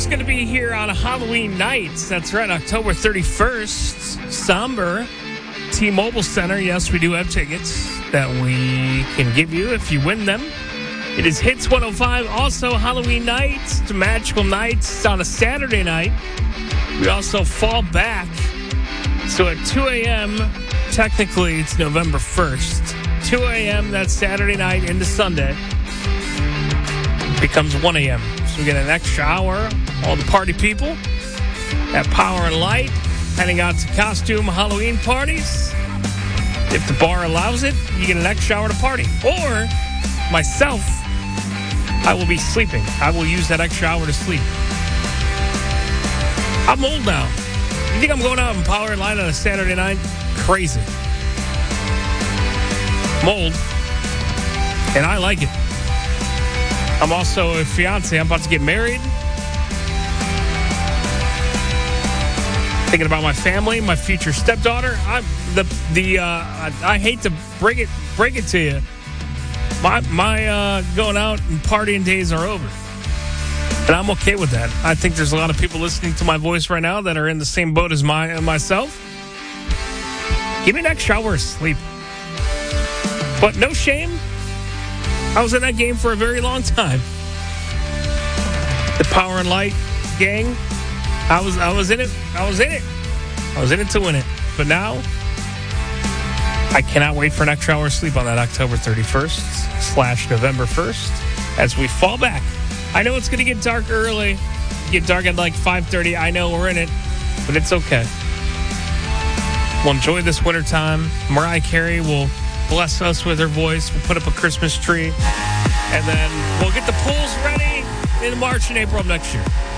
is going to be here on a Halloween night. That's right, October 31st. Somber T-Mobile Center. Yes, we do have tickets that we can give you if you win them. It is Hits 105. Also, Halloween night. It's a magical night. It's on a Saturday night. We also fall back. So at 2 a.m., technically it's November 1st. 2 a.m. that Saturday night into Sunday becomes 1 a.m. So we get an extra hour. All the party people at Power and Light heading out to costume Halloween parties. If the bar allows it, you get an extra hour to party. Or myself, I will be sleeping. I will use that extra hour to sleep. I'm old now. You think I'm going out and Power and Light on a Saturday night? Crazy. I'm old, and I like it. I'm also a fiance. I'm about to get married. Thinking about my family, my future stepdaughter. I hate to break it to you. My going out and partying days are over. And I'm okay with that. I think there's a lot of people listening to my voice right now that are in the same boat as myself. Give me an extra hour of sleep. But no shame. I was in that game for a very long time. The Power and Light gang. I was in it. I was in it to win it. But now, I cannot wait for an extra hour of sleep on that October 31st / November 1st as we fall back. I know it's going to get dark early. Get dark at like 5:30. I know we're in it, but it's okay. We'll enjoy this winter time. Mariah Carey will bless us with her voice. We'll put up a Christmas tree. And then we'll get the pools ready in March and April of next year.